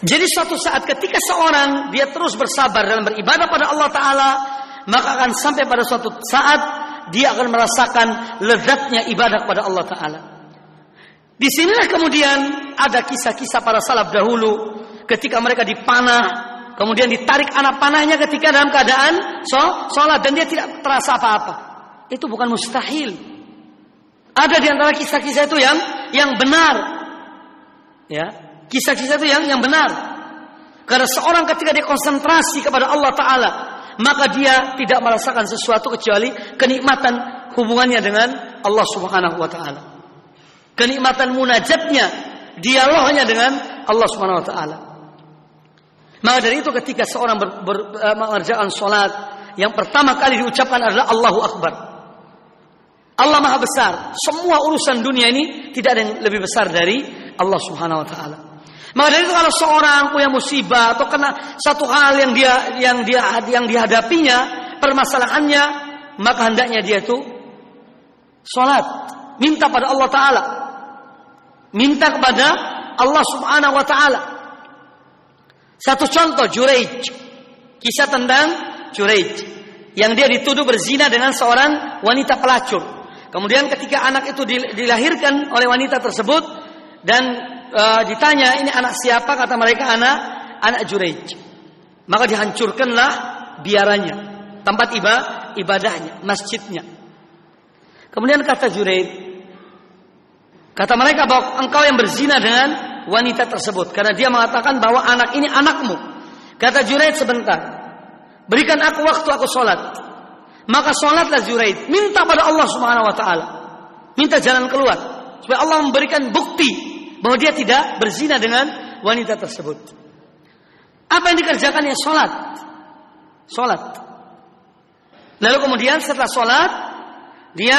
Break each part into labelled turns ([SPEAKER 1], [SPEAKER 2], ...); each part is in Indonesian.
[SPEAKER 1] Jadi suatu saat ketika seorang dia terus bersabar dalam beribadah pada Allah Ta'ala, maka akan sampai pada suatu saat dia akan merasakan lezatnya ibadah kepada Allah Ta'ala. Di sinilah kemudian ada kisah-kisah para salaf dahulu ketika mereka dipanah, kemudian ditarik anak panahnya ketika dalam keadaan sholat dan dia tidak terasa apa-apa. Itu bukan mustahil. Ada di antara kisah-kisah itu yang benar. Ya, kisah-kisah itu yang benar. Karena seorang ketika dia konsentrasi kepada Allah Ta'ala, maka dia tidak merasakan sesuatu kecuali kenikmatan hubungannya dengan Allah Subhanahu wa Ta'ala. Kenikmatan munajatnya, dialognya dengan Allah Subhanahu wa Ta'ala. Maka dari itu ketika seorang mengerjakan sholat, yang pertama kali diucapkan adalah Allahu Akbar. Allah Maha Besar. Semua urusan dunia ini tidak ada yang lebih besar dari Allah Subhanahu wa Ta'ala. Maka dari itu kalau seorang punya musibah atau kena satu hal yang dihadapinya, permasalahannya, maka hendaknya dia itu sholat, minta pada Allah Ta'ala, minta kepada Allah Subhanahu wa Ta'ala. Satu contoh, Juraij, kisah tentang Juraij yang dia dituduh berzina dengan seorang wanita pelacur. Kemudian ketika anak itu dilahirkan oleh wanita tersebut dan ditanya ini anak siapa, kata mereka anak Juraij. Maka dihancurkanlah biaranya, tempat ibadahnya, masjidnya. Kemudian kata Juraij, kata mereka bahwa engkau yang berzina dengan wanita tersebut karena dia mengatakan bahwa anak ini anakmu. Kata Juraij, sebentar, berikan aku waktu, aku sholat. Maka sholatlah Juraij, minta pada Allah Subhanahu wa Ta'ala, minta jalan keluar supaya Allah memberikan bukti bahwa dia tidak berzina dengan wanita tersebut. Apa yang dikerjakannya? Sholat. Lalu kemudian setelah sholat, dia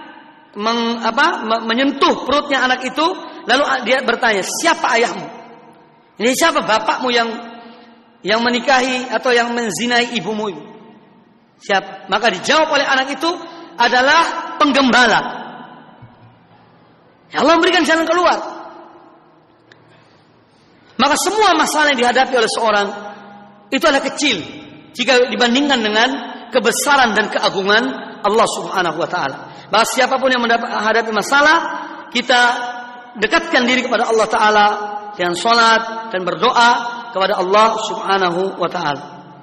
[SPEAKER 1] menyentuh perutnya anak itu. Lalu dia bertanya, siapa ayahmu? Ini siapa bapakmu yang menikahi atau yang menzinai ibumu ini? Siapa? Maka dijawab oleh anak itu adalah penggembala. Ya Allah memberikan jalan keluar. Maka semua masalah yang dihadapi oleh seorang itu adalah kecil jika dibandingkan dengan kebesaran dan keagungan Allah Subhanahu wa Ta'ala. Maka siapapun yang menghadapi masalah, kita dekatkan diri kepada Allah Ta'ala dengan sholat dan berdoa kepada Allah Subhanahu wa Ta'ala.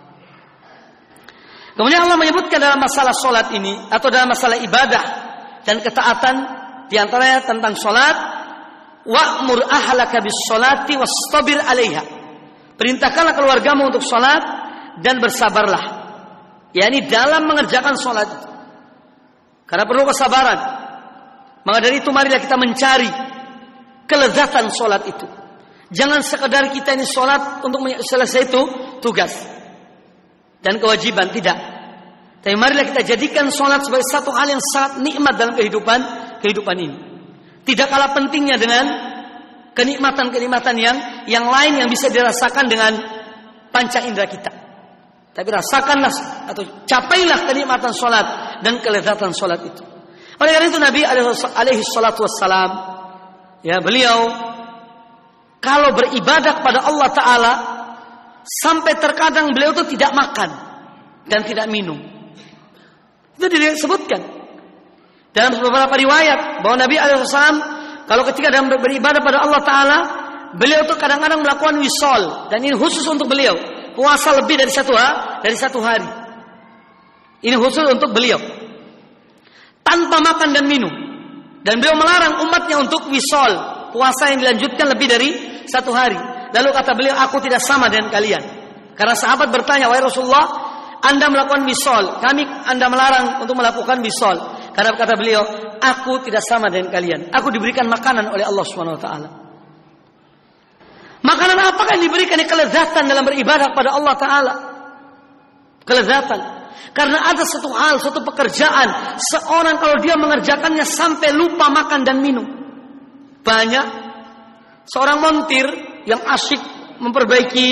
[SPEAKER 1] Kemudian Allah menyebutkan dalam masalah sholat ini atau dalam masalah ibadah dan ketaatan, diantaranya tentang sholat, wa'mur ahlaka bis sholati wastabir 'alaiha. Perintahkanlah keluargamu untuk sholat dan bersabarlah. yakni dalam mengerjakan sholat. Karena perlu kesabaran. Maka dari itu marilah kita mencari kelezatan sholat itu. Jangan sekedar kita ini sholat untuk selesai itu tugas dan kewajiban, tidak. Tapi marilah kita jadikan sholat sebagai satu hal yang sangat nikmat dalam kehidupan ini. Tidak kalah pentingnya dengan kenikmatan-kenikmatan yang lain yang bisa dirasakan dengan panca indera kita. Tapi rasakanlah atau capailah kenikmatan sholat dan kelezatan sholat itu. Oleh karena itu Nabi alaihi salatu wassalam, ya, beliau kalau beribadah kepada Allah Ta'ala sampai terkadang beliau itu tidak makan dan tidak minum. Itu disebutkan dalam beberapa riwayat bahwa Nabi alaihissalam kalau ketika dalam beribadah pada Allah Ta'ala, beliau itu kadang-kadang melakukan wisol, dan ini khusus untuk beliau, puasa lebih dari satu hari. Ini khusus untuk beliau, tanpa makan dan minum. Dan beliau melarang umatnya untuk wisol, puasa yang dilanjutkan lebih dari satu hari. Lalu kata beliau, aku tidak sama dengan kalian. Karena sahabat bertanya, wahai Rasulullah, Anda melakukan wisol, Anda melarang untuk melakukan wisol. Karena kata beliau, aku tidak sama dengan kalian. Aku diberikan makanan oleh Allah Subhanahu wa taala. Makanan apakah yang diberikan? Kelezatan dalam beribadah kepada Allah Ta'ala. Kelezatan. Karena ada satu hal, satu pekerjaan, seorang kalau dia mengerjakannya sampai lupa makan dan minum. Banyak seorang montir yang asyik memperbaiki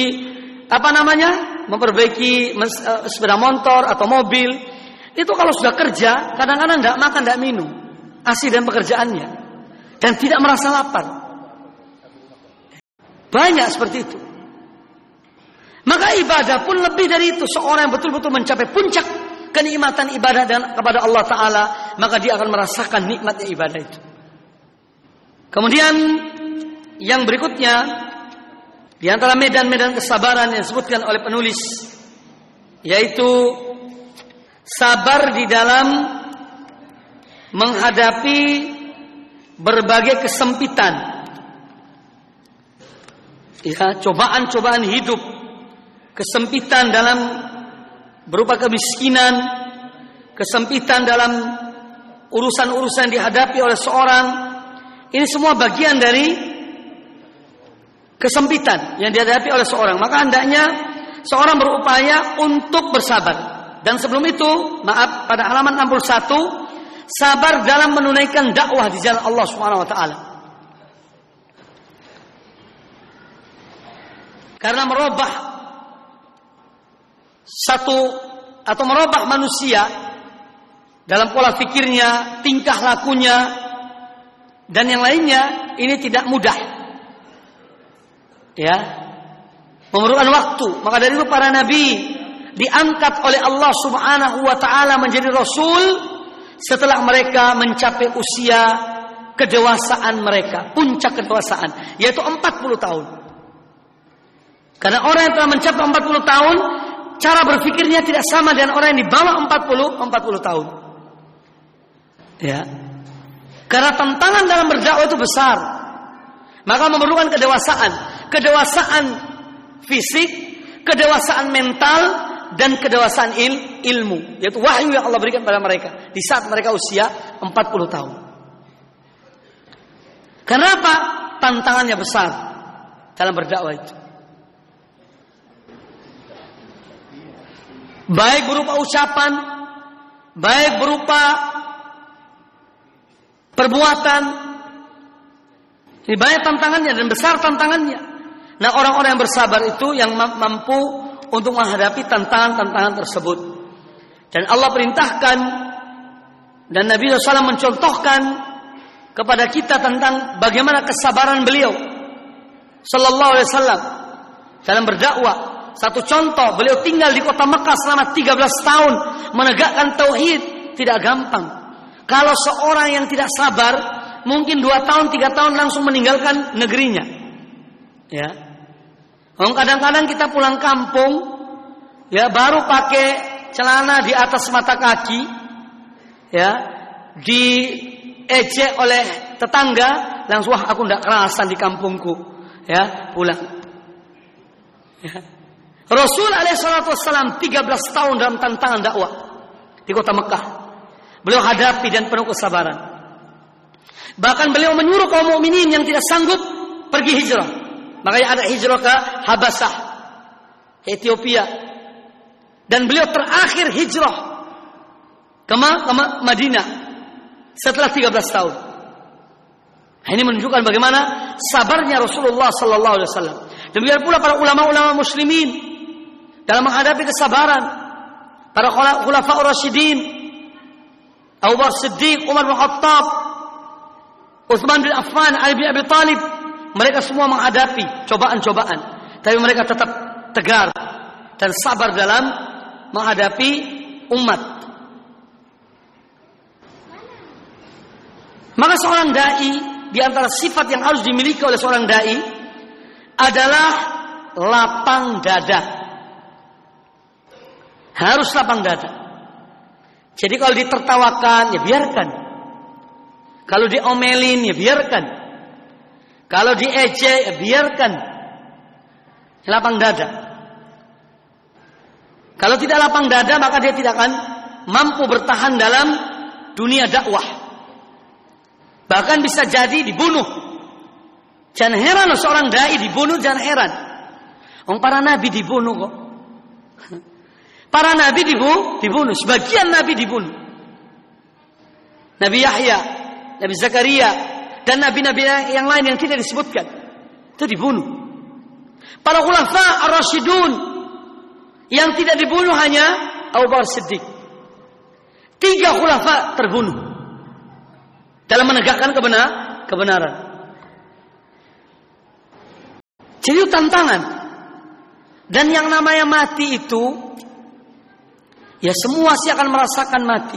[SPEAKER 1] sepeda motor atau mobil. Itu kalau sudah kerja, kadang-kadang tidak makan, tidak minum. Asik dan pekerjaannya. Dan tidak merasa lapar. Banyak seperti itu. Maka ibadah pun lebih dari itu. Seorang yang betul-betul mencapai puncak kenikmatan ibadah kepada Allah Ta'ala, maka dia akan merasakan nikmatnya ibadah itu. Kemudian yang berikutnya, di antara medan-medan kesabaran yang disebutkan oleh penulis, yaitu sabar di dalam menghadapi berbagai kesempitan, ya, cobaan-cobaan hidup, kesempitan dalam berupa kemiskinan, kesempitan dalam urusan-urusan yang dihadapi oleh seorang. Ini semua bagian dari kesempitan yang dihadapi oleh seorang. Maka hendaknya seorang berupaya untuk bersabar. Dan sebelum itu, maaf, pada halaman 61, sabar dalam menunaikan dakwah di jalan Allah Subhanahu wa taala. Karena merubah satu atau merubah manusia dalam pola pikirnya, tingkah lakunya, dan yang lainnya, ini tidak mudah. Ya, memerlukan waktu. Maka dari itu para nabi diangkat oleh Allah Subhanahu wa taala menjadi rasul setelah mereka mencapai usia kedewasaan mereka, puncak kedewasaan, yaitu 40 tahun. Karena orang yang telah mencapai 40 tahun, cara berpikirnya tidak sama dengan orang yang di bawah 40 tahun. Ya. Karena tantangan dalam berdakwah itu besar. Maka memerlukan kedewasaan fisik, kedewasaan mental, dan kedewasaan ilmu, yaitu wahyu yang Allah berikan pada mereka di saat mereka usia 40 tahun. Kenapa? Tantangannya besar dalam berdakwah itu. Baik berupa ucapan, baik berupa perbuatan. Ini banyak tantangannya dan besar tantangannya. Nah, orang-orang yang bersabar itu yang mampu untuk menghadapi tantangan-tantangan tersebut. Dan Allah perintahkan dan Nabi SAW mencontohkan kepada kita tentang bagaimana kesabaran beliau Sallallahu Alaihi Wasallam dalam berdakwah. Satu contoh, beliau tinggal di kota Mekah selama 13 tahun menegakkan tauhid. Tidak gampang. Kalau seorang yang tidak sabar, mungkin 2 tahun, 3 tahun langsung meninggalkan negerinya. Ya. Kadang-kadang kita pulang kampung, ya, baru pakai celana di atas mata kaki, ya, diejek oleh tetangga, langsung wah aku tidak kerasan di kampungku, ya, pulang. Ya. Rasul alaihissalam 13 tahun dalam tantangan dakwah di kota Mekah. Beliau hadapi dan penuh kesabaran. Bahkan beliau menyuruh kaum mukminin yang tidak sanggup pergi hijrah. Makanya ada hijrah ke Habasah, Ethiopia. Dan beliau terakhir hijrah ke Madinah setelah 13 tahun. Ini menunjukkan bagaimana sabarnya Rasulullah sallallahu alaihi wasallam. Demikian pula para ulama-ulama muslimin dalam menghadapi kesabaran. Para khulafaur rasyidin, Abu Bakar Siddiq, Umar bin Khattab, Utsman bin Affan, Ali bin Abi Thalib, mereka semua menghadapi cobaan-cobaan, tapi mereka tetap tegar dan sabar dalam menghadapi umat. Maka seorang dai, di antara sifat yang harus dimiliki oleh seorang dai adalah lapang dada. Harus lapang dada. Jadi kalau ditertawakan, ya biarkan. Kalau diomelin, ya biarkan. Kalau diejek, ya biarkan. Lapang dada. Kalau tidak lapang dada, maka dia tidak akan mampu bertahan dalam dunia dakwah. Bahkan bisa jadi dibunuh. Jangan heran seorang dai dibunuh, jangan heran. Para nabi dibunuh kok. Para nabi dibunuh, sebagian nabi dibunuh. Nabi Yahya, Nabi Zakaria, dan nabi-nabi yang lain yang tidak disebutkan itu dibunuh. Para khulafa ar-rasyidun yang tidak dibunuh hanya Abu Bakar Siddiq. 3 khulafa terbunuh dalam menegakkan kebenaran. Jadi itu tantangan. Dan yang namanya mati itu, ya semua sih akan merasakan mati.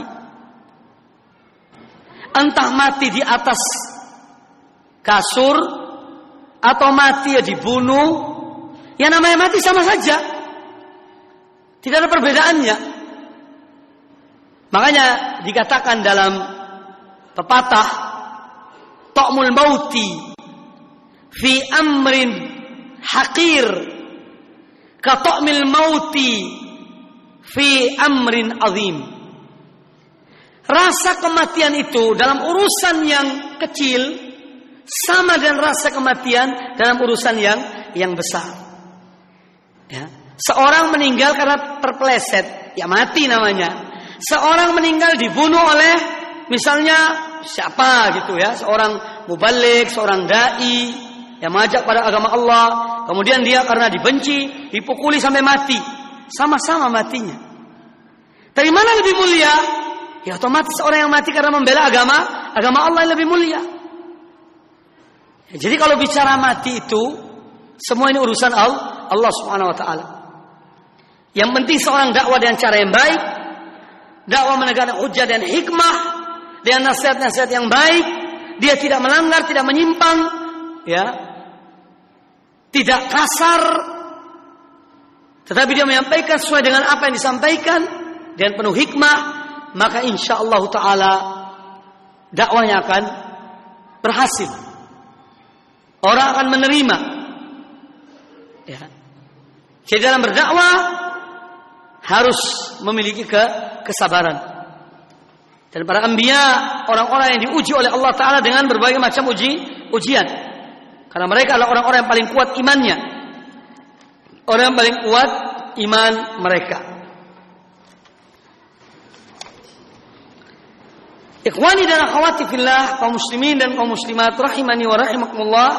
[SPEAKER 1] Entah mati di atas kasur atau mati ya dibunuh, ya namanya mati sama saja. Tidak ada perbedaannya. Makanya dikatakan dalam pepatah, ta'mul mauti fi amrin haqir ka ta'mil mauti fi amrin azim. Rasa kematian itu dalam urusan yang kecil sama dengan rasa kematian dalam urusan yang besar. Ya. Seorang meninggal karena terpeleset, ya mati namanya. Seorang meninggal dibunuh oleh misalnya siapa gitu ya, seorang mubaligh, seorang dai yang mengajak pada agama Allah, kemudian dia karena dibenci dipukuli sampai mati, sama-sama matinya. Dari mana lebih mulia? Ya otomatis orang yang mati karena membela agama Allah yang lebih mulia. Ya, jadi kalau bicara mati itu semua ini urusan Allah Subhanahu wa taala. Yang penting seorang dakwah dengan cara yang baik, dakwah menegakkan hujjah dan hikmah, dengan nasihat-nasihat yang baik, dia tidak melanggar, tidak menyimpang, ya, tidak kasar, tetapi dia menyampaikan sesuai dengan apa yang disampaikan dengan penuh hikmah, maka insya Allah Taala dakwahnya akan berhasil. Orang akan menerima. Ya. Jadi dalam berdakwah harus memiliki kesabaran. Dan para anbiya, orang-orang yang diuji oleh Allah Ta'ala dengan berbagai macam ujian. Karena mereka adalah orang-orang yang paling kuat imannya. Orang yang paling kuat iman mereka. Ikhwani dan akhwati fillah, kaum muslimin dan kaum muslimat rahimani wa rahimakumullah.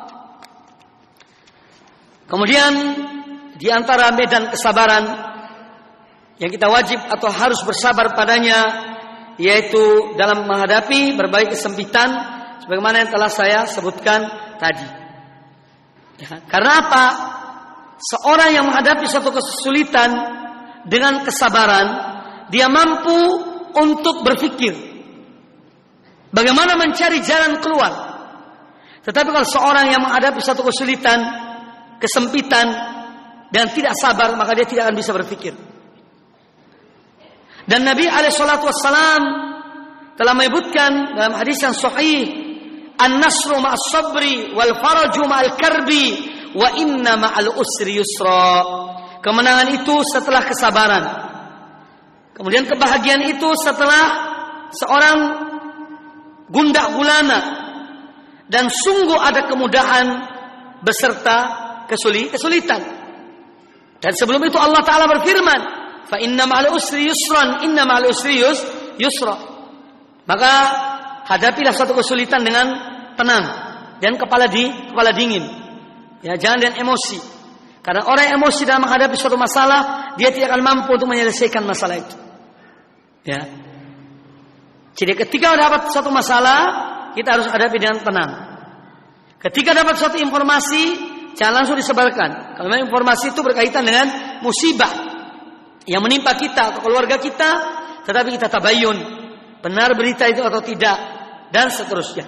[SPEAKER 1] Kemudian di antara medan kesabaran yang kita wajib atau harus bersabar padanya, yaitu dalam menghadapi berbagai kesempitan sebagaimana yang telah saya sebutkan tadi. Ya, karena apa? Seorang yang menghadapi suatu kesulitan dengan kesabaran, dia mampu untuk berpikir bagaimana mencari jalan keluar. Tetapi kalau seorang yang menghadapi suatu kesulitan, kesempitan dan tidak sabar, maka dia tidak akan bisa berpikir. Dan Nabi SAW telah menyebutkan dalam hadis yang sahih, an-nasru ma'as sabri wal faraju ma'al karbi wa inna ma'al usri yusra. Kemenangan itu setelah kesabaran. Kemudian kebahagiaan itu setelah seorang gundah gulana, dan sungguh ada kemudahan beserta kesulitan. Dan sebelum itu Allah Ta'ala berfirman, fa inna ma'al usri yusran, inna ma'al usri yusra. Maka hadapilah suatu kesulitan dengan tenang dan kepala dingin. Ya, jangan dengan emosi. Karena orang yang emosi dalam menghadapi suatu masalah, dia tidak akan mampu untuk menyelesaikan masalah itu. Ya. Jadi ketika dapat suatu masalah, kita harus hadapi dengan tenang. Ketika dapat suatu informasi, jangan langsung disebarkan. Kalau memang informasi itu berkaitan dengan musibah yang menimpa kita atau keluarga kita, tetapi kita tabayyun, benar berita itu atau tidak, dan seterusnya.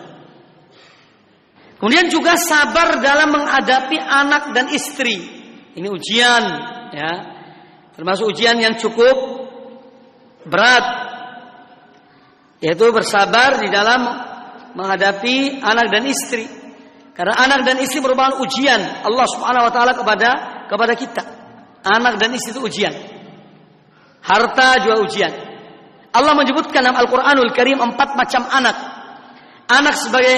[SPEAKER 1] Kemudian juga sabar dalam menghadapi anak dan istri. Ini ujian, ya, termasuk ujian yang cukup berat. Yaitu bersabar di dalam menghadapi anak dan istri. Karena anak dan istri merupakan ujian Allah Subhanahu wa taala kepada kita. Anak dan istri itu ujian. Harta juga ujian. Allah menyebutkan dalam Al-Qur'anul Karim 4 macam anak. Anak sebagai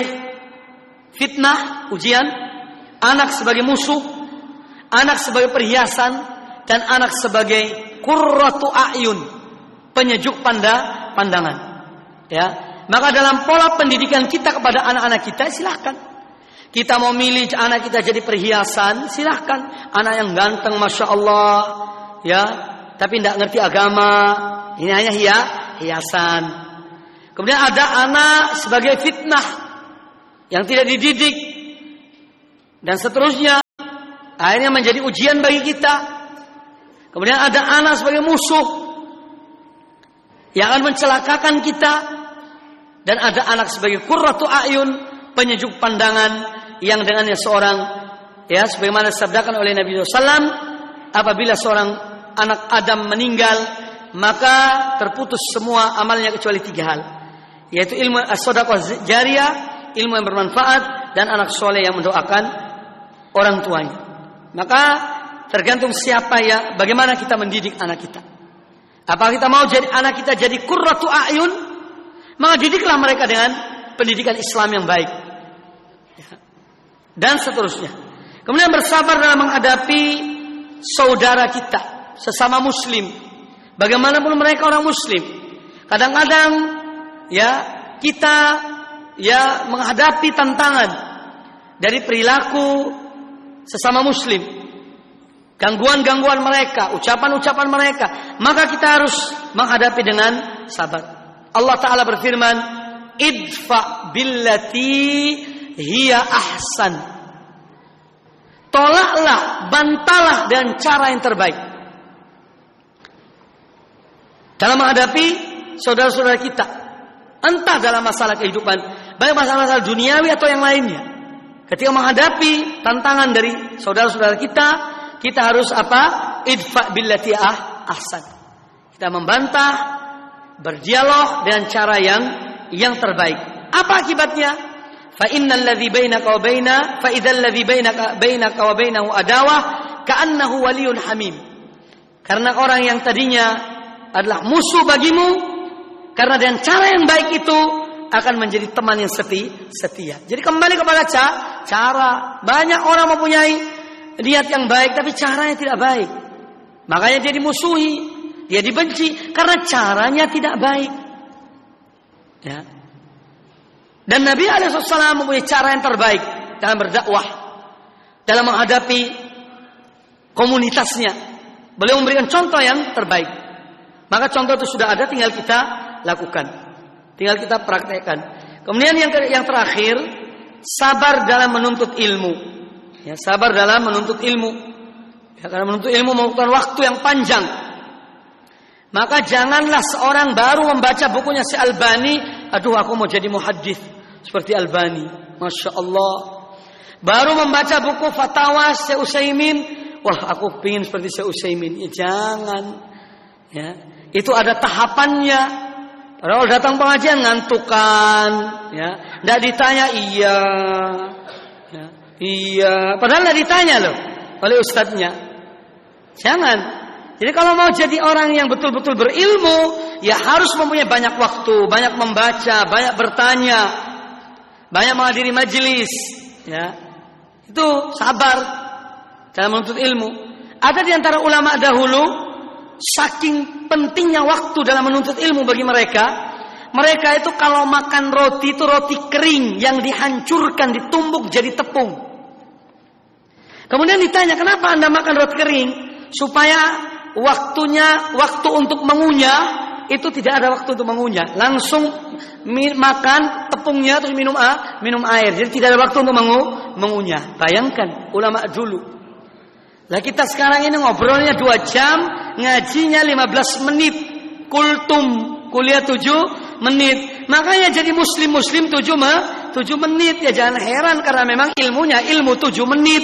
[SPEAKER 1] fitnah, ujian, anak sebagai musuh, anak sebagai perhiasan, dan anak sebagai qurratu a'yun, penyejuk pandangan. Ya, maka dalam pola pendidikan kita kepada anak-anak kita, silahkan. Kita mau milih anak kita jadi perhiasan, silahkan. Anak yang ganteng, masya Allah, ya, tapi tidak ngerti agama, ini hanya hiasan. Kemudian ada anak sebagai fitnah, yang tidak dididik, dan seterusnya. akhirnya menjadi ujian bagi kita. Kemudian ada anak sebagai musuh yang akan mencelakakan kita, dan ada anak sebagai qurratu a'yun, penyejuk pandangan, yang dengannya seorang, ya, sebagaimana disabdakan oleh Nabi SAW, apabila seorang anak Adam meninggal, maka terputus semua amalnya kecuali 3 hal, yaitu ilmu as-shadaqah jariyah, ilmu yang bermanfaat, dan anak soleh yang mendoakan orang tuanya. Maka tergantung siapa ya, bagaimana kita mendidik anak kita. Apakah kita mau jadi anak kita jadi qurratu a'yun, maka didiklah mereka dengan pendidikan Islam yang baik, dan seterusnya. Kemudian bersabar dalam menghadapi saudara kita, sesama muslim, bagaimanapun mereka orang muslim. Kadang-kadang ya kita ya menghadapi tantangan dari perilaku sesama muslim, gangguan-gangguan mereka, ucapan-ucapan mereka, maka kita harus menghadapi dengan sabar. Allah Ta'ala berfirman, idfa billati hiya ahsan. Tolaklah, bantalah dengan cara yang terbaik dalam menghadapi saudara-saudara kita, entah dalam masalah kehidupan, baik masalah duniawi atau yang lainnya. Ketika menghadapi tantangan dari saudara-saudara kita, kita harus apa? Idfa billati ahsan. Kita membantah, berdialog dengan cara yang terbaik. Apa akibatnya? Fa innal ladzi bainaka wa baina fa idzal ladzi bainaka wa bainahu adawah ka'annahu waliyyun hamim. Karena orang yang tadinya adalah musuh bagimu, karena dengan cara yang baik itu akan menjadi teman yang setia. Jadi kembali kepada cara. Banyak orang mempunyai niat yang baik, tapi caranya tidak baik. Makanya dia dimusuhi, dia dibenci karena caranya tidak baik. Ya. Dan Nabi SAW mempunyai cara yang terbaik dalam berdakwah, dalam menghadapi komunitasnya. Beliau memberikan contoh yang terbaik. Maka contoh itu sudah ada, tinggal kita lakukan, tinggal kita praktekkan. Kemudian yang terakhir, sabar dalam menuntut ilmu. Ya, sabar dalam menuntut ilmu. Ya, karena menuntut ilmu membutuhkan waktu yang panjang. Maka janganlah seorang baru membaca bukunya si Albani, aduh aku mau jadi muhaddits seperti Albani, masya Allah. Baru membaca buku fatwa Syekh Utsaimin, wah aku pingin seperti Syekh Utsaimin. Ya jangan. Ya, itu ada tahapannya. Kalau datang pengajian ngantukan, ya, tidak ditanya iya, ya, iya, padahal tidak ditanya loh oleh ustadznya. Jangan. Jadi kalau mau jadi orang yang betul-betul berilmu, ya harus mempunyai banyak waktu, banyak membaca, banyak bertanya, banyak menghadiri majelis. Ya, itu sabar dalam menuntut ilmu. Ada di antara ulama dahulu, saking pentingnya waktu dalam menuntut ilmu bagi mereka, mereka itu kalau makan roti itu roti kering yang dihancurkan, ditumbuk jadi tepung. Kemudian ditanya, kenapa Anda makan roti kering? Supaya waktu untuk mengunyah itu tidak ada waktu untuk mengunyah. Langsung makan tepungnya terus minum air. Jadi tidak ada waktu untuk mengunyah. Bayangkan ulama dulu. Lah kita sekarang ini ngobrolnya 2 jam, ngajinya 15 menit. Kuliah 7 menit. Makanya jadi muslim 7 menit. Ya jangan heran karena memang ilmu 7 menit.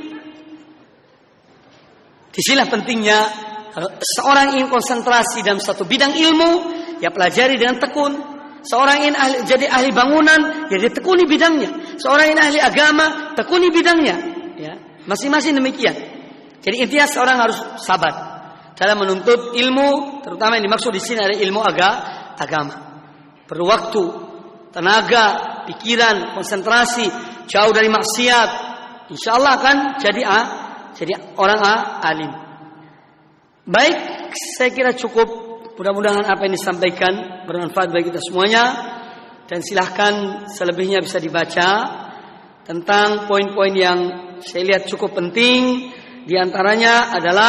[SPEAKER 1] Disinilah pentingnya kalau seorang ingin konsentrasi dalam satu bidang ilmu, ya pelajari dengan tekun. Seorang ingin jadi ahli bangunan, ya dia tekuni bidangnya. Seorang ingin ahli agama, tekuni bidangnya. Ya, masing-masing demikian. Jadi intinya seorang harus sabar dalam menuntut ilmu, terutama yang dimaksud di sini adalah ilmu agama. Perlu waktu, tenaga, pikiran, konsentrasi, jauh dari maksiat. Insya Allah akan jadi orang alim. Baik, saya kira cukup. Mudah-mudahan apa yang disampaikan bermanfaat bagi kita semuanya. Dan silahkan selebihnya bisa dibaca tentang poin-poin yang saya lihat cukup penting. Di antaranya adalah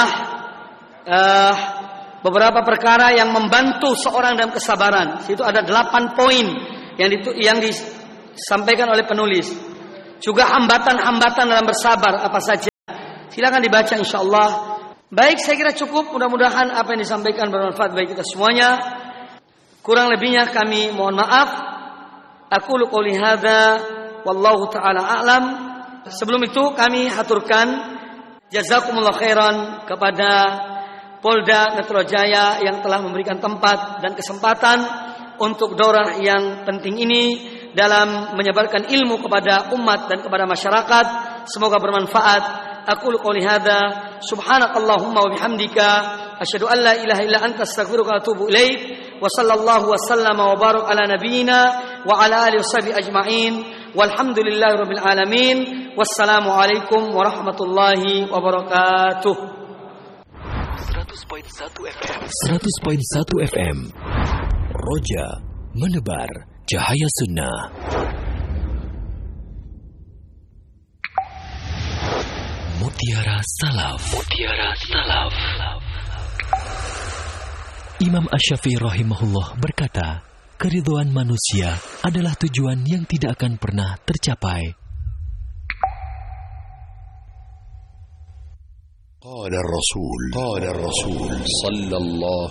[SPEAKER 1] beberapa perkara yang membantu seorang dalam kesabaran. Itu ada 8 poin yang disampaikan oleh penulis. Juga hambatan-hambatan dalam bersabar apa saja. Silakan dibaca insyaallah. Baik, saya kira cukup. Mudah-mudahan apa yang disampaikan bermanfaat bagi kita semuanya. Kurang lebihnya kami mohon maaf. Aqulu qouli hadza wallahu taala a'lam. Sebelum itu kami haturkan jazakumullah khairan kepada Polda Metro Jaya yang telah memberikan tempat dan kesempatan untuk daurah yang penting ini dalam menyebarkan ilmu kepada umat dan kepada masyarakat. Semoga bermanfaat. Aqulu qouli hadza subhanakallahumma wa bihamdika asyhadu an la ilaha illa anta astaghfiruka wa atubu ilaik wa sallallahu wa sallama wa barak ala nabiyyina wa ala alihi washabihi ajma'in walhamdulillahirabbil alamin. Wassalamu alaikum warahmatullahi wabarakatuh.
[SPEAKER 2] 100.1 FM Roja menebar cahaya sunnah. Mutiara Salaf. Imam Asy-Syafi'i rahimahullah berkata, keridhaan manusia adalah tujuan yang tidak akan pernah tercapai.
[SPEAKER 3] قال الرسول صلى الله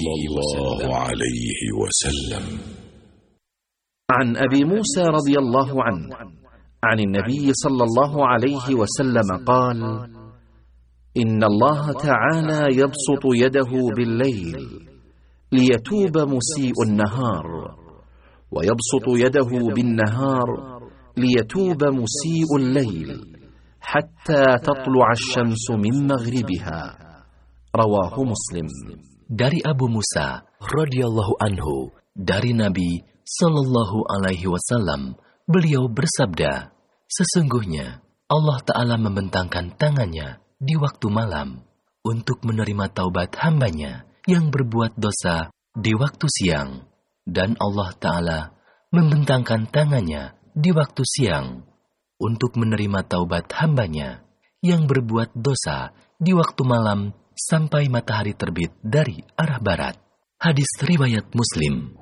[SPEAKER 3] عليه وسلم
[SPEAKER 4] عن أبي موسى رضي الله عنه عن النبي صلى الله عليه وسلم قال إن الله تعالى يبسط يده بالليل ليتوب مسيء النهار ويبسط يده بالنهار ليتوب مسيء الليل حتى تطلع الشمس من مغربها رواه مسلم.
[SPEAKER 2] Dari Abu Musa radhiyallahu anhu, dari Nabi sallallahu alaihi wasallam, beliau bersabda, sesungguhnya Allah Ta'ala membentangkan tangannya di waktu malam untuk menerima taubat hambanya yang berbuat dosa di waktu siang, dan Allah Ta'ala membentangkan tangannya di waktu siang untuk menerima taubat hambanya yang berbuat dosa di waktu malam sampai matahari terbit dari arah barat. Hadis riwayat Muslim.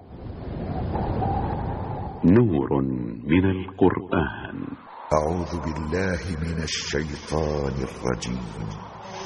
[SPEAKER 5] نور من القرآن.
[SPEAKER 3] أعوذ بالله من الشيطان الرجيم.